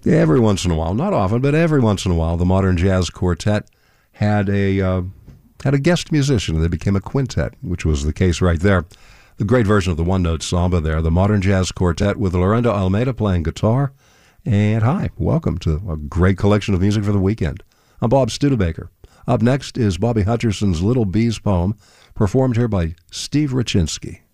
Every once in a while, not often, but every once in a while, the Modern Jazz Quartet had a guest musician. They became a quintet, which was the case right there. The great version of the one-note samba there, the Modern Jazz Quartet with Lorendo Almeida playing guitar. And hi, welcome to a great collection of music for the weekend. I'm Bob Studebaker. Up next is Bobby Hutcherson's Little Bees poem, performed here by Steve Raczynski.